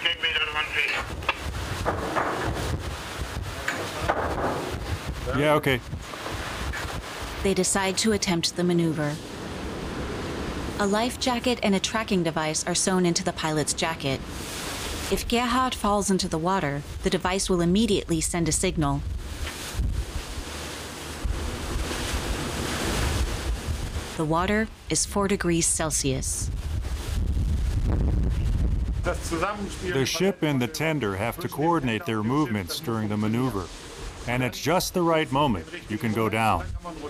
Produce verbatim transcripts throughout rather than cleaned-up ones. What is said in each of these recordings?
Yeah, okay. They decide to attempt the maneuver. A life jacket and a tracking device are sewn into the pilot's jacket. If Gerhard falls into the water, the device will immediately send a signal. The water is four degrees Celsius. The ship and the tender have to coordinate their movements during the maneuver. And at just the right moment, you can go down.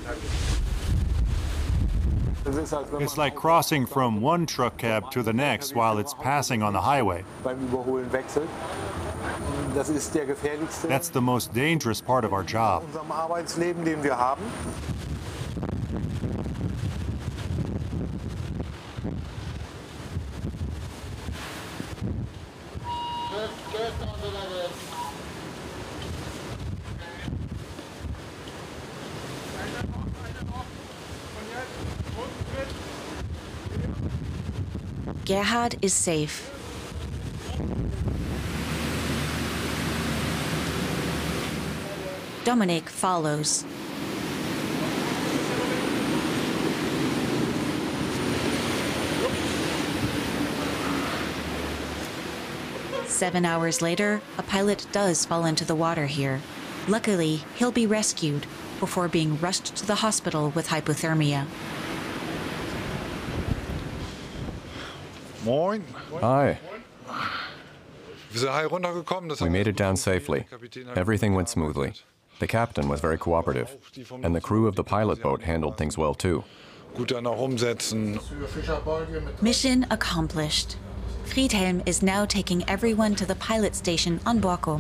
It's like crossing from one truck cab to the next while it's passing on the highway. That's the most dangerous part of our job. Gerhard is safe. Dominik follows. Seven hours later, a pilot does fall into the water here. Luckily, he'll be rescued before being rushed to the hospital with hypothermia. Hi. We made it down safely. Everything went smoothly. The captain was very cooperative, and the crew of the pilot boat handled things well too. Mission accomplished. Friedhelm is now taking everyone to the pilot station on Borkum.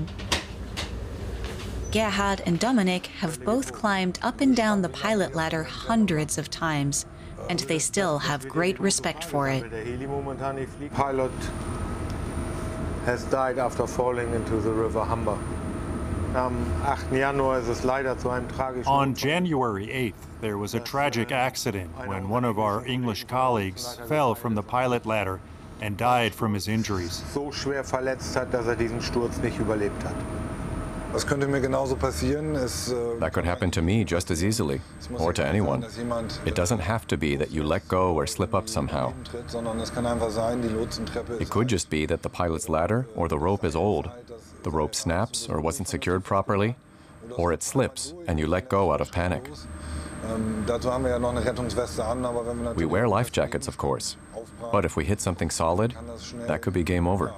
Gerhard and Dominik have both climbed up and down the pilot ladder hundreds of times, and they still have great respect for it. The pilot has died after falling into the river Humber. On January eighth, there was a tragic accident when one of our English colleagues fell from the pilot ladder and died from his injuries. So schwer verletzt hat, dass er diesen Sturz nicht überlebt hat. That could happen to me just as easily, or to anyone. It doesn't have to be that you let go or slip up somehow. It could just be that the pilot's ladder or the rope is old. The rope snaps or wasn't secured properly, or it slips and you let go out of panic. We wear life jackets, of course, but if we hit something solid, that could be game over.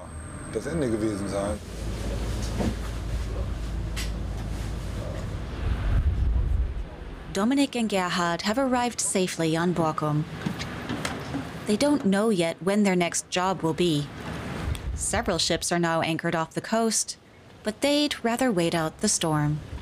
Dominik and Gerhard have arrived safely on Borkum. They don't know yet when their next job will be. Several ships are now anchored off the coast, but they'd rather wait out the storm.